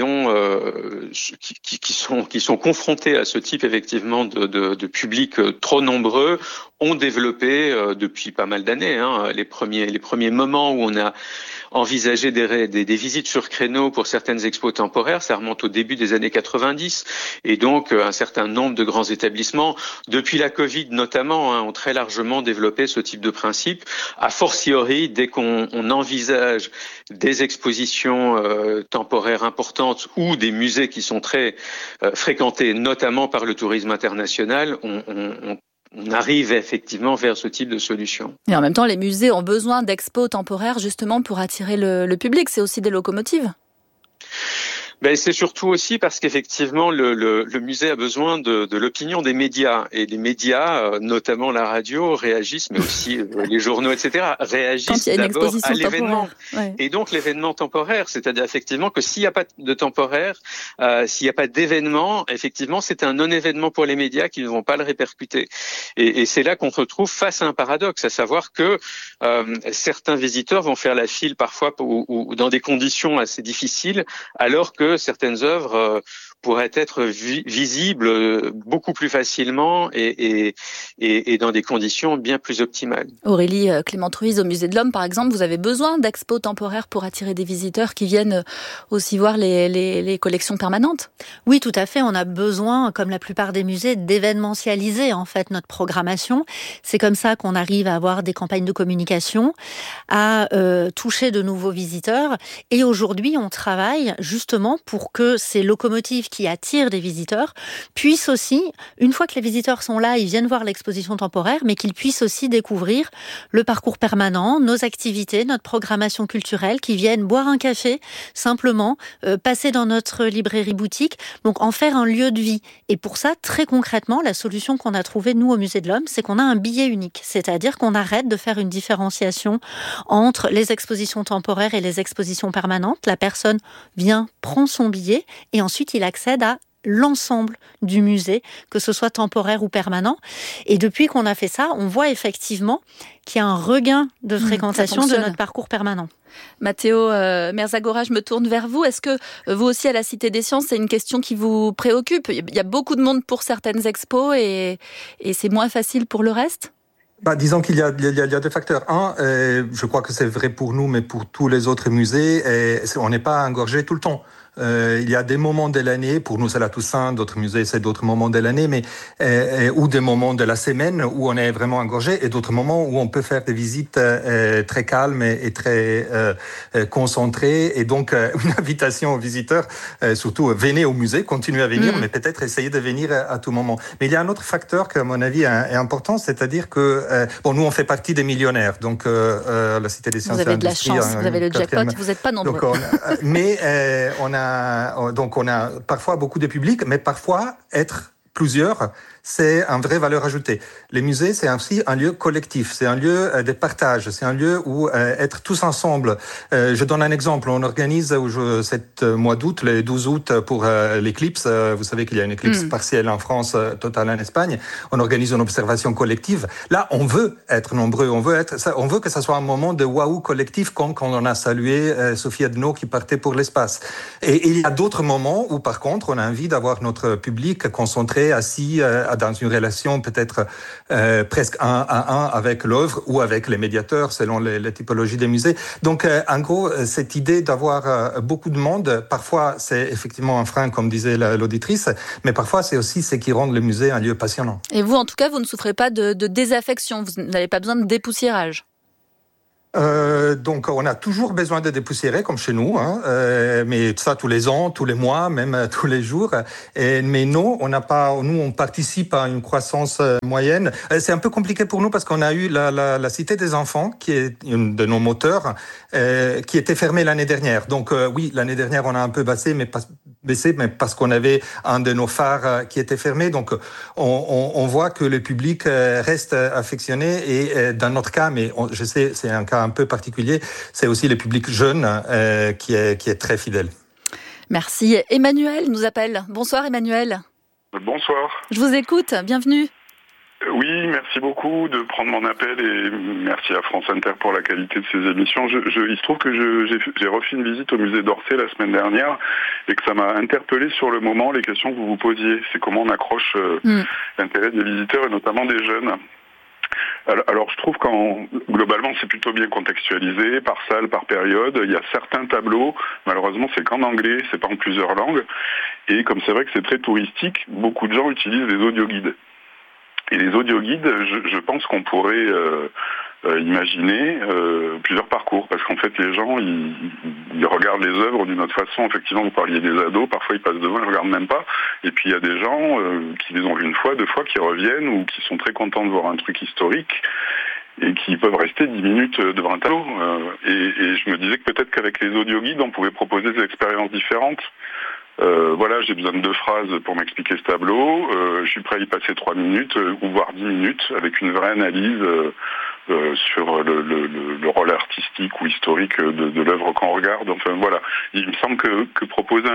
[SPEAKER 2] sont confrontés à ce type effectivement de public trop nombreux ont développé depuis pas mal d'années les premiers moments où on a envisagé des visites sur créneau pour certaines expos temporaires, ça remonte au début des années 90 et donc un certain nombre de grands établissements depuis la Covid notamment ont très largement développé ce type de principe, a fortiori dès qu'on envisage des expositions temporaires importantes ou des musées qui sont très fréquentés, notamment par le tourisme international, on arrive effectivement vers ce type de solution.
[SPEAKER 6] Et en même temps, les musées ont besoin d'expos temporaires justement pour attirer le public. C'est aussi des locomotives.
[SPEAKER 2] C'est surtout aussi parce qu'effectivement le musée a besoin de l'opinion des médias, et les médias, notamment la radio, réagissent, mais aussi les journaux, etc., réagissent d'abord à l'événement. Ouais. Et donc l'événement temporaire, c'est-à-dire effectivement que s'il n'y a pas de temporaire, s'il n'y a pas d'événement, effectivement c'est un non-événement pour les médias qui ne vont pas le répercuter. Et c'est là qu'on se retrouve face à un paradoxe, à savoir que certains visiteurs vont faire la file parfois ou dans des conditions assez difficiles, alors que certaines œuvres pourraient être visibles beaucoup plus facilement et dans des conditions bien plus optimales.
[SPEAKER 6] Aurélie Clément-Truize, au Musée de l'Homme, par exemple, vous avez besoin d'expos temporaires pour attirer des visiteurs qui viennent aussi voir les collections permanentes ?
[SPEAKER 8] Oui, tout à fait. On a besoin, comme la plupart des musées, d'événementialiser en fait notre programmation. C'est comme ça qu'on arrive à avoir des campagnes de communication, à toucher de nouveaux visiteurs. Et aujourd'hui, on travaille justement pour que ces locomotives qui attirent des visiteurs puissent aussi, une fois que les visiteurs sont là, ils viennent voir l'exposition temporaire, mais qu'ils puissent aussi découvrir le parcours permanent, nos activités, notre programmation culturelle, qu'ils viennent boire un café, simplement, passer dans notre librairie-boutique, donc en faire un lieu de vie. Et pour ça, très concrètement, la solution qu'on a trouvée, nous, au Musée de l'Homme, c'est qu'on a un billet unique. C'est-à-dire qu'on arrête de faire une différenciation entre les expositions temporaires et les expositions permanentes. La personne vient, prend son billet, et ensuite il accède à l'ensemble du musée, que ce soit temporaire ou permanent. Et depuis qu'on a fait ça, on voit effectivement qu'il y a un regain de fréquentation de notre parcours permanent.
[SPEAKER 6] Matteo Merzagora, je me tourne vers vous. Est-ce que vous aussi, à la Cité des Sciences, c'est une question qui vous préoccupe ? Il y a beaucoup de monde pour certaines expos et c'est moins facile pour le reste ?
[SPEAKER 10] Disons qu'il y a deux facteurs. Un, je crois que c'est vrai pour nous, mais pour tous les autres musées, on n'est pas engorgé tout le temps. Il y a des moments de l'année, pour nous c'est la Toussaint, d'autres musées c'est d'autres moments de l'année, mais ou des moments de la semaine où on est vraiment engorgé, et d'autres moments où on peut faire des visites très calmes et très concentrées. Et donc une invitation aux visiteurs, surtout venez au musée, continuez à venir, mais peut-être essayez de venir à tout moment. Mais il y a un autre facteur qui à mon avis est important, c'est-à-dire que nous on fait partie des millionnaires, donc la Cité des Sciences.
[SPEAKER 6] Vous avez de la chance, vous avez le jackpot, vous n'êtes pas nombreux.
[SPEAKER 10] Mais on a parfois beaucoup de public, mais parfois être plusieurs, c'est une vraie valeur ajoutée. Les musées, c'est aussi un lieu collectif, c'est un lieu de partage, c'est un lieu où être tous ensemble. Je donne un exemple, on organise cet mois d'août, le 12 août, pour l'éclipse. Vous savez qu'il y a une éclipse partielle en France, totale en Espagne. On organise une observation collective. Là, on veut être nombreux, on veut que ça soit un moment de waouh collectif, comme quand on a salué Sophie Adno qui partait pour l'espace. Et il y a d'autres moments où, par contre, on a envie d'avoir notre public concentré, assis, dans une relation peut-être presque 1 à 1 avec l'œuvre ou avec les médiateurs selon les typologies des musées. Donc en gros, cette idée d'avoir beaucoup de monde, parfois c'est effectivement un frein comme disait l'auditrice, mais parfois c'est aussi ce qui rend le musée un lieu passionnant.
[SPEAKER 6] Et vous en tout cas, vous ne souffrez pas de désaffection, vous n'avez pas besoin de dépoussiérage?
[SPEAKER 10] Donc on a toujours besoin de dépoussiérer comme chez nous, mais ça tous les ans, tous les mois, même tous les jours. Mais non, on participe à une croissance moyenne. C'est un peu compliqué pour nous parce qu'on a eu la Cité des Enfants, qui est une de nos moteurs, qui était fermée l'année dernière. Donc oui, l'année dernière on a un peu baissé, mais parce qu'on avait un de nos phares qui était fermé. Donc on voit que le public reste affectionné et dans notre cas, mais je sais c'est un cas un peu particulier, c'est aussi le public jeune qui est très fidèle.
[SPEAKER 6] Merci. Emmanuel nous appelle. Bonsoir Emmanuel.
[SPEAKER 11] Bonsoir.
[SPEAKER 6] Je vous écoute, bienvenue.
[SPEAKER 11] Oui, merci beaucoup de prendre mon appel et merci à France Inter pour la qualité de ces émissions. Il se trouve que j'ai refait une visite au musée d'Orsay la semaine dernière et que ça m'a interpellé sur le moment, les questions que vous vous posiez. C'est comment on accroche l'intérêt des visiteurs et notamment des jeunes. Alors je trouve globalement c'est plutôt bien contextualisé, par salle, par période. Il y a certains tableaux, malheureusement c'est qu'en anglais, c'est pas en plusieurs langues. Et comme c'est vrai que c'est très touristique, beaucoup de gens utilisent des audioguides. Et les audioguides, je pense qu'on pourrait imaginer plusieurs parcours, parce qu'en fait les gens ils regardent les œuvres d'une autre façon. Effectivement, vous parliez des ados, parfois ils passent devant, ils regardent même pas. Et puis il y a des gens qui les ont vus une fois, 2 fois, qui reviennent ou qui sont très contents de voir un truc historique. et qui peuvent rester 10 minutes devant un tableau. Et je me disais que peut-être qu'avec les audioguides, on pouvait proposer des expériences différentes. Voilà, j'ai besoin de 2 phrases pour m'expliquer ce tableau. Je suis prêt à y passer 3 minutes ou voire 10 minutes avec une vraie analyse sur le rôle artistique ou historique de l'œuvre qu'on regarde. Enfin voilà, il me semble que proposer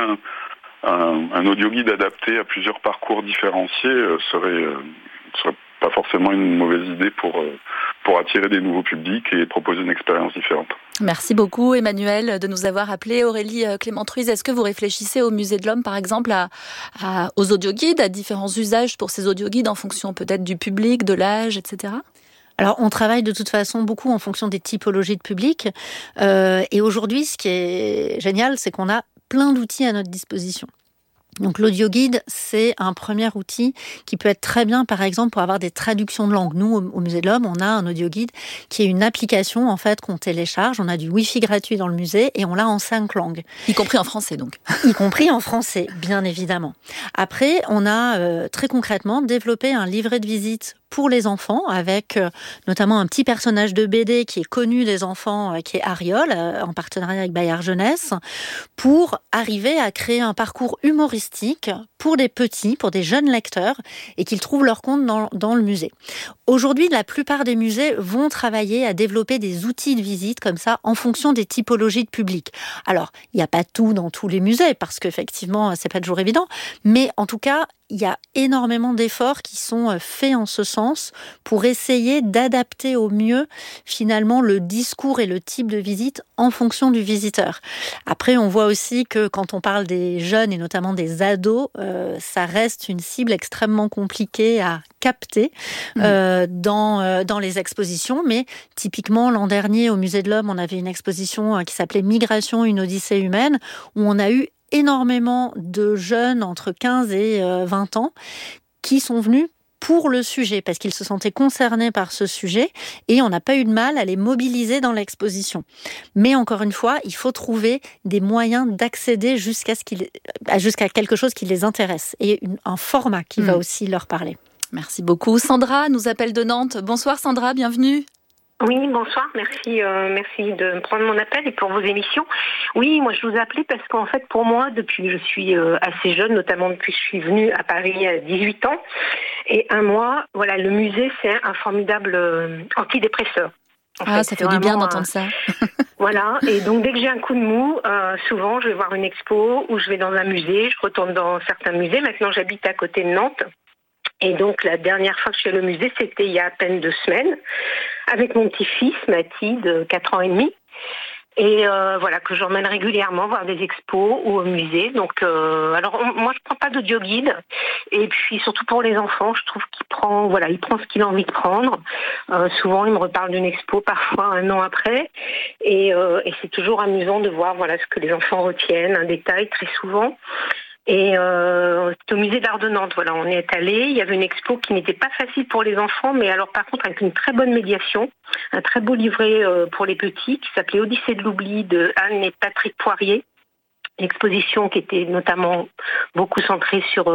[SPEAKER 11] un audioguide adapté à plusieurs parcours différenciés serait pas forcément une mauvaise idée pour attirer des nouveaux publics et proposer une expérience différente.
[SPEAKER 6] Merci beaucoup Emmanuel de nous avoir appelé. Aurélie Clément-Truise, est-ce que vous réfléchissez au Musée de l'Homme par exemple aux audioguides, à différents usages pour ces audioguides en fonction peut-être du public, de l'âge, etc.
[SPEAKER 8] Alors, on travaille de toute façon beaucoup en fonction des typologies de public. Et aujourd'hui, ce qui est génial, c'est qu'on a plein d'outils à notre disposition. Donc l'audioguide, c'est un premier outil qui peut être très bien, par exemple, pour avoir des traductions de langue. Nous, au Musée de l'Homme, on a un audioguide qui est une application en fait qu'on télécharge. On a du Wi-Fi gratuit dans le musée et on l'a en 5 langues.
[SPEAKER 6] Y compris en français, donc.
[SPEAKER 8] Y compris en français, bien évidemment. Après, on a très concrètement développé un livret de visite pour les enfants, avec notamment un petit personnage de BD qui est connu des enfants, qui est Ariol, en partenariat avec Bayard Jeunesse, pour arriver à créer un parcours humoristique pour des petits, pour des jeunes lecteurs, et qu'ils trouvent leur compte dans le musée. Aujourd'hui, la plupart des musées vont travailler à développer des outils de visite comme ça, en fonction des typologies de public. Alors, il n'y a pas tout dans tous les musées, parce qu'effectivement, c'est pas toujours évident, mais en tout cas, il y a énormément d'efforts qui sont faits en ce sens pour essayer d'adapter au mieux finalement le discours et le type de visite en fonction du visiteur. Après, on voit aussi que quand on parle des jeunes et notamment des ados, ça reste une cible extrêmement compliquée à capter dans les expositions. Mais typiquement, l'an dernier, au Musée de l'Homme, on avait une exposition qui s'appelait « Migration, une odyssée humaine » où on a eu énormément de jeunes entre 15 et 20 ans qui sont venus pour le sujet, parce qu'ils se sentaient concernés par ce sujet, et on n'a pas eu de mal à les mobiliser dans l'exposition. Mais encore une fois, il faut trouver des moyens d'accéder jusqu'à quelque chose qui les intéresse, et un format qui va aussi leur parler.
[SPEAKER 6] Merci beaucoup. Sandra nous appelle de Nantes. Bonsoir Sandra, bienvenue.
[SPEAKER 13] Oui, bonsoir, merci de me prendre mon appel et pour vos émissions. Oui, moi je vous appelais parce qu'en fait pour moi, depuis que je suis assez jeune, notamment depuis que je suis venue à Paris à 18 ans, et un mois, voilà, le musée c'est un formidable antidépresseur.
[SPEAKER 6] Ça fait du bien d'entendre ça.
[SPEAKER 13] Voilà, et donc dès que j'ai un coup de mou, souvent je vais voir une expo ou je vais dans un musée, je retourne dans certains musées. Maintenant j'habite à côté de Nantes. Et donc, la dernière fois que je suis allée au musée, c'était il y a à peine 2 semaines, avec mon petit-fils, Mathis, de 4 ans et demi. Et voilà, que j'emmène régulièrement voir des expos ou au musée. Donc, alors, moi, je prends pas d'audioguide. Et puis, surtout pour les enfants, je trouve il prend ce qu'il a envie de prendre. Souvent, il me reparle d'une expo, parfois 1 an après. Et c'est toujours amusant de voir, ce que les enfants retiennent, un détail, très souvent. Et c'est au musée d'art de Nantes, on y est allé. Il y avait une expo qui n'était pas facile pour les enfants, mais alors par contre avec une très bonne médiation, un très beau livret pour les petits qui s'appelait Odyssée de l'oubli de Anne et Patrick Poirier. L'exposition qui était notamment beaucoup centrée sur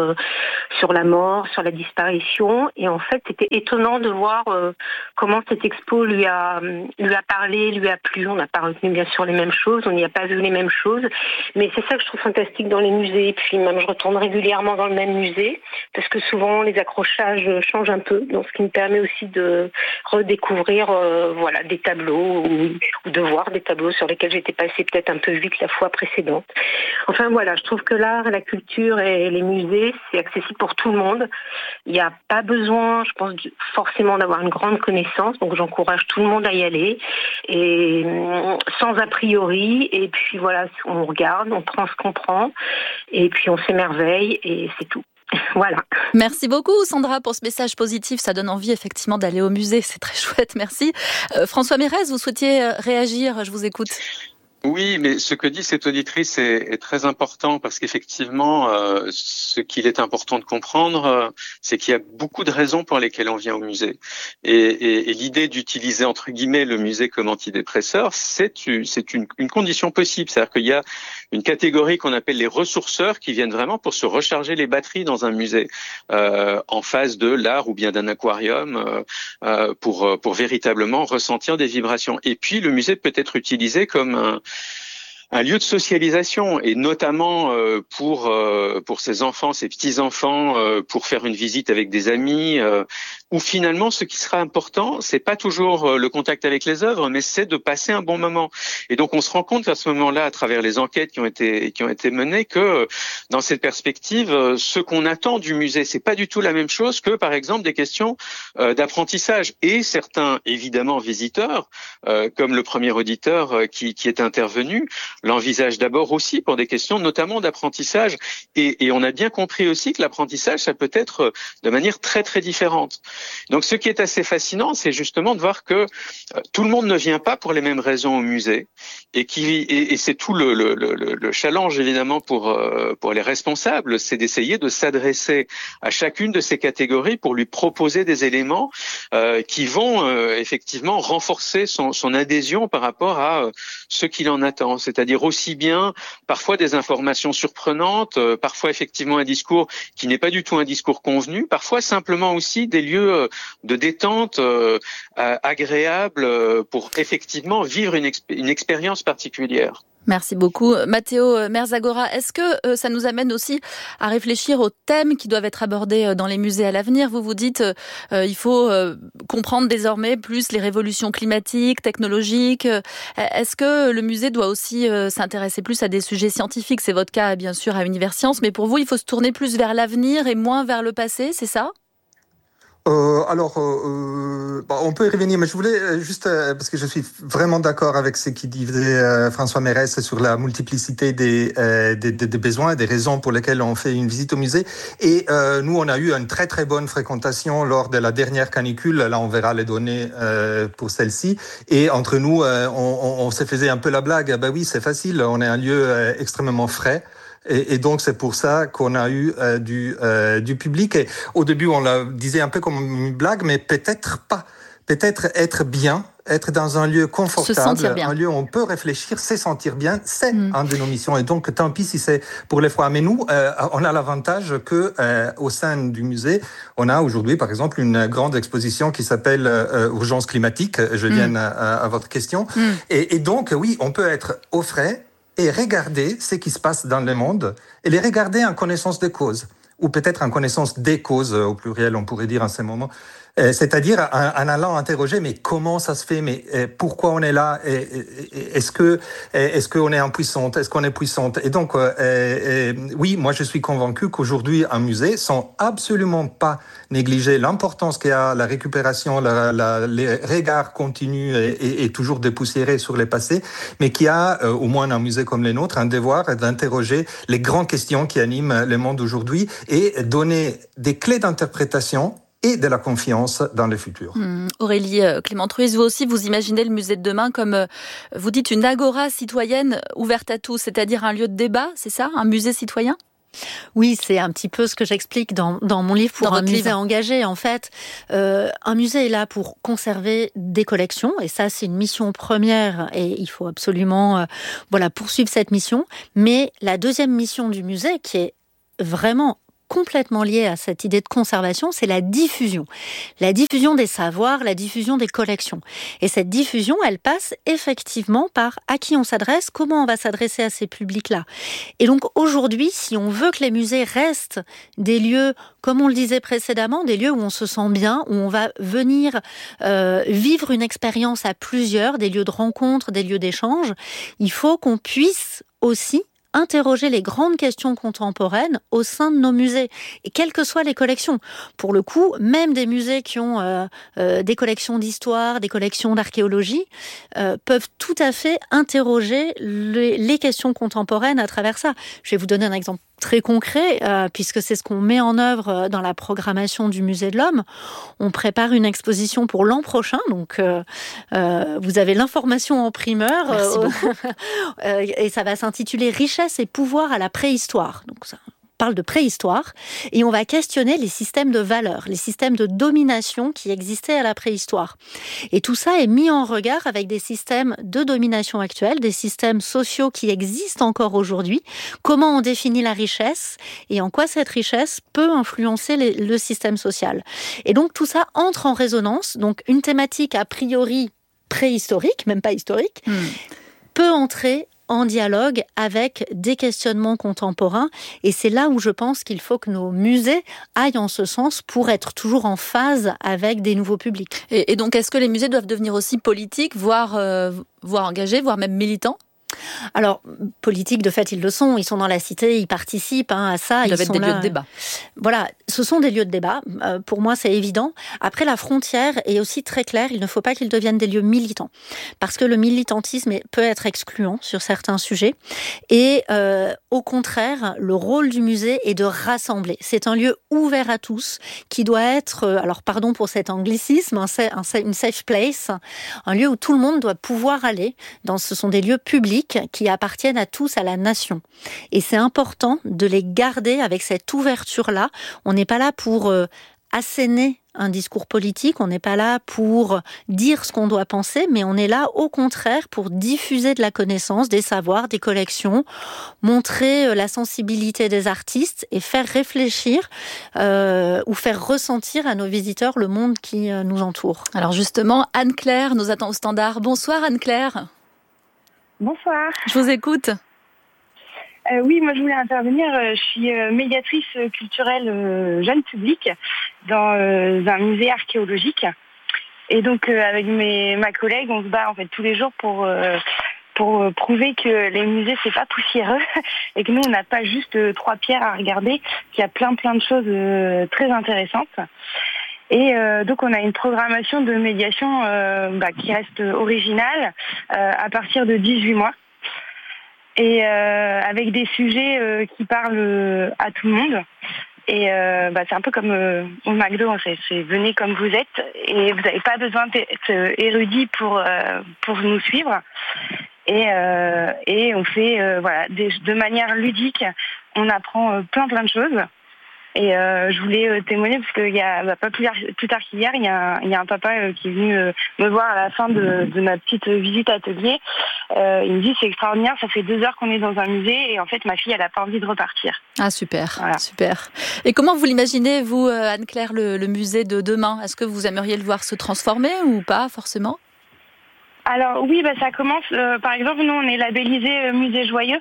[SPEAKER 13] la mort, sur la disparition, et en fait c'était étonnant de voir comment cette expo lui a parlé, lui a plu. On n'a pas retenu bien sûr les mêmes choses, on n'y a pas vu les mêmes choses, mais c'est ça que je trouve fantastique dans les musées. Et puis même je retourne régulièrement dans le même musée parce que souvent les accrochages changent un peu, donc ce qui me permet aussi de redécouvrir des tableaux ou de voir des tableaux sur lesquels j'étais passée peut-être un peu vite la fois précédente. Enfin je trouve que l'art, la culture et les musées, c'est accessible pour tout le monde. Il n'y a pas besoin, je pense, forcément d'avoir une grande connaissance, donc j'encourage tout le monde à y aller, et sans a priori, et puis on regarde, on prend ce qu'on prend, et puis on s'émerveille, et c'est tout. Voilà.
[SPEAKER 6] Merci beaucoup Sandra pour ce message positif, ça donne envie effectivement d'aller au musée, c'est très chouette, merci. François Mérez, vous souhaitiez réagir, je vous écoute.
[SPEAKER 2] Oui, mais ce que dit cette auditrice est très important parce qu'effectivement, ce qu'il est important de comprendre, c'est qu'il y a beaucoup de raisons pour lesquelles on vient au musée. Et l'idée d'utiliser entre guillemets le musée comme antidépresseur, c'est une condition possible. C'est-à-dire qu'il y a une catégorie qu'on appelle les ressourceurs qui viennent vraiment pour se recharger les batteries dans un musée, en face de l'art ou bien d'un aquarium, pour véritablement ressentir des vibrations. Et puis le musée peut être utilisé comme un lieu de socialisation et notamment pour ses enfants, ses petits-enfants, pour faire une visite avec des amis, où finalement ce qui sera important, c'est pas toujours le contact avec les œuvres, mais c'est de passer un bon moment. Et donc on se rend compte à ce moment-là, à travers les enquêtes qui ont été menées, que dans cette perspective, ce qu'on attend du musée, c'est pas du tout la même chose que par exemple des questions d'apprentissage. Et certains, évidemment, visiteurs, comme le premier auditeur qui est intervenu, l'envisage d'abord aussi pour des questions notamment d'apprentissage. Et on a bien compris aussi que l'apprentissage, ça peut être de manière très très différente. Donc ce qui est assez fascinant, c'est justement de voir que tout le monde ne vient pas pour les mêmes raisons au musée. Et c'est tout le challenge évidemment pour les responsables, c'est d'essayer de s'adresser à chacune de ces catégories pour lui proposer des éléments qui vont effectivement renforcer son adhésion par rapport à ce qu'il en attend. C'est-à-dire aussi bien parfois des informations surprenantes, parfois effectivement un discours qui n'est pas du tout un discours convenu, parfois simplement aussi des lieux de détente agréables pour effectivement vivre une expérience particulière.
[SPEAKER 6] Merci beaucoup. Matteo Merzagora, est-ce que ça nous amène aussi à réfléchir aux thèmes qui doivent être abordés dans les musées à l'avenir ? Vous dites il faut comprendre désormais plus les révolutions climatiques, technologiques. Est-ce que le musée doit aussi s'intéresser plus à des sujets scientifiques ? C'est votre cas, bien sûr, à Universcience, mais pour vous, il faut se tourner plus vers l'avenir et moins vers le passé, c'est ça ?
[SPEAKER 10] On peut y revenir, mais je voulais juste, parce que je suis vraiment d'accord avec ce qu'il disait François Mérès sur la multiplicité des besoins et des raisons pour lesquelles on fait une visite au musée. Et nous, on a eu une très très bonne fréquentation lors de la dernière canicule. Là, on verra les données pour celle-ci. Et entre nous, on se faisait un peu la blague. Ben oui, c'est facile, on est un lieu extrêmement frais. Et donc c'est pour ça qu'on a eu du public. Et au début on la disait un peu comme une blague, mais peut-être pas. Peut-être être dans un lieu confortable, un lieu où on peut réfléchir, se sentir bien, c'est une de nos missions. Et donc tant pis si c'est pour les froids. Mais nous, on a l'avantage que au sein du musée, on a aujourd'hui par exemple une grande exposition qui s'appelle Urgence climatique. Je viens à votre question. Et donc oui, on peut être au frais et regarder ce qui se passe dans le monde et les regarder en connaissance des causes, ou peut-être en connaissance des causes, au pluriel, on pourrait dire en ce moment. C'est-à-dire en allant interroger, mais comment ça se fait, mais pourquoi on est là, est-ce qu'on est impuissante, est-ce qu'on est puissante. Et donc, oui, moi je suis convaincu qu'aujourd'hui, un musée, sans absolument pas négliger l'importance qu'il y a la récupération, les regards continus et toujours dépoussiérés sur les passés, mais qui a, au moins un musée comme les nôtres, un devoir d'interroger les grandes questions qui animent le monde aujourd'hui et donner des clés d'interprétation et de la confiance dans le futur.
[SPEAKER 6] Aurélie Clément-Truys, vous aussi, vous imaginez le musée de demain comme, vous dites, une agora citoyenne ouverte à tous, c'est-à-dire un lieu de débat, c'est ça ? Un musée citoyen ?
[SPEAKER 8] Oui, c'est un petit peu ce que j'explique dans mon livre pour un musée engagé. En fait, un musée est là pour conserver des collections, et ça, c'est une mission première, et il faut absolument poursuivre cette mission. Mais la deuxième mission du musée, qui est vraiment complètement liée à cette idée de conservation, c'est la diffusion. La diffusion des savoirs, la diffusion des collections. Et cette diffusion, elle passe effectivement par à qui on s'adresse, comment on va s'adresser à ces publics-là. Et donc aujourd'hui, si on veut que les musées restent des lieux, comme on le disait précédemment, des lieux où on se sent bien, où on va venir vivre une expérience à plusieurs, des lieux de rencontre, des lieux d'échange, il faut qu'on puisse aussi interroger les grandes questions contemporaines au sein de nos musées, et quelles que soient les collections. Pour le coup, même des musées qui ont des collections d'histoire, des collections d'archéologie, peuvent tout à fait interroger les questions contemporaines à travers ça. Je vais vous donner un exemple très concret, puisque c'est ce qu'on met en œuvre dans la programmation du Musée de l'Homme. On prépare une exposition pour l'an prochain, donc vous avez l'information en primeur.
[SPEAKER 6] Merci beaucoup.
[SPEAKER 8] Et ça va s'intituler « Richesse et pouvoir à la préhistoire ». Donc ça parle de préhistoire, et on va questionner les systèmes de valeurs, les systèmes de domination qui existaient à la préhistoire. Et tout ça est mis en regard avec des systèmes de domination actuels, des systèmes sociaux qui existent encore aujourd'hui, comment on définit la richesse et en quoi cette richesse peut influencer le système social. Et donc tout ça entre en résonance, donc une thématique a priori préhistorique, même pas historique, peut entrer en dialogue avec des questionnements contemporains. Et c'est là où je pense qu'il faut que nos musées aillent en ce sens pour être toujours en phase avec des nouveaux publics.
[SPEAKER 6] Et donc, est-ce que les musées doivent devenir aussi politiques, voire engagés, voire même militants ?
[SPEAKER 8] Alors, politiques, de fait, ils le sont. Ils sont dans la cité, ils participent à ça.
[SPEAKER 6] Ils doivent être des lieux de débat.
[SPEAKER 8] Voilà, ce sont des lieux de débat. Pour moi, c'est évident. Après, la frontière est aussi très claire. Il ne faut pas qu'ils deviennent des lieux militants. Parce que le militantisme peut être excluant sur certains sujets. Et au contraire, le rôle du musée est de rassembler. C'est un lieu ouvert à tous qui doit être, alors pardon pour cet anglicisme, une safe place, un lieu où tout le monde doit pouvoir aller. Ce sont des lieux publics qui appartiennent à tous, à la nation. Et c'est important de les garder avec cette ouverture-là. On n'est pas là pour asséner un discours politique, on n'est pas là pour dire ce qu'on doit penser, mais on est là au contraire pour diffuser de la connaissance, des savoirs, des collections, montrer la sensibilité des artistes et faire réfléchir ou faire ressentir à nos visiteurs le monde qui nous entoure.
[SPEAKER 6] Alors justement, Anne-Claire nous attend au standard. Bonsoir Anne-Claire.
[SPEAKER 15] Bonsoir.
[SPEAKER 6] Je vous écoute.
[SPEAKER 15] Oui, moi je voulais intervenir. Je suis médiatrice culturelle jeune public dans un musée archéologique. Et donc avec ma collègue, on se bat en fait tous les jours pour prouver que les musées c'est pas poussiéreux et que nous on n'a pas juste 3 pierres à regarder, qu'il y a plein de choses très intéressantes. Et donc on a une programmation de médiation qui reste originale à partir de 18 mois et avec des sujets qui parlent à tout le monde. Et c'est un peu comme au McDo, c'est venez comme vous êtes et vous n'avez pas besoin d'être érudit pour nous suivre. Et on fait de manière ludique, on apprend plein de choses. Et je voulais témoigner parce qu'il y a pas plus tard qu'hier, il y a un papa qui est venu me voir à la fin de ma petite visite atelier. Il me dit c'est extraordinaire, ça fait 2 heures qu'on est dans un musée et en fait ma fille elle a pas envie de repartir.
[SPEAKER 6] Ah super, voilà. Super. Et comment vous l'imaginez vous Anne-Claire le musée de demain ? Est-ce que vous aimeriez le voir se transformer ou pas forcément ?
[SPEAKER 15] Alors oui, ça commence. Par exemple, nous on est labellisé musée joyeux.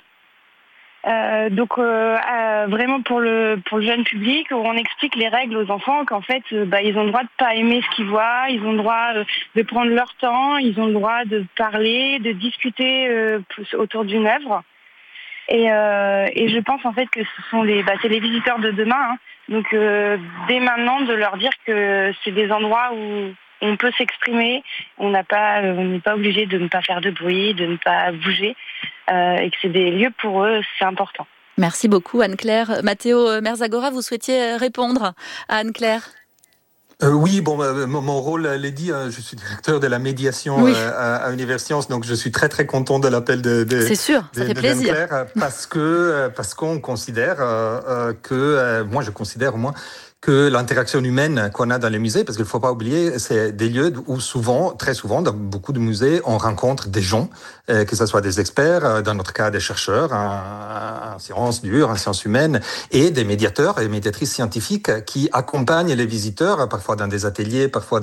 [SPEAKER 15] Donc vraiment pour le jeune public où on explique les règles aux enfants qu'en fait ils ont le droit de pas aimer ce qu'ils voient, ils ont le droit de prendre leur temps, ils ont le droit de parler, de discuter autour d'une œuvre et je pense en fait que ce sont c'est les visiteurs de demain donc dès maintenant de leur dire que c'est des endroits où on peut s'exprimer, on n'est pas obligé de ne pas faire de bruit, de ne pas bouger, et que c'est des lieux pour eux, c'est important.
[SPEAKER 6] Merci beaucoup Anne-Claire. Matteo Merzagora, vous souhaitiez répondre à Anne-Claire ?
[SPEAKER 10] Oui, mon rôle, Lady, je suis directeur de la médiation à Universcience, donc je suis très très content de l'appel de
[SPEAKER 6] c'est sûr, ça fait plaisir.
[SPEAKER 10] Parce qu'on considère moi je considère au moins que l'interaction humaine qu'on a dans les musées, parce qu'il ne faut pas oublier, c'est des lieux où très souvent, dans beaucoup de musées, on rencontre des gens, que ce soit des experts, dans notre cas des chercheurs en sciences dures, en sciences humaines, et des médiateurs et médiatrices scientifiques qui accompagnent les visiteurs, parfois dans des ateliers, parfois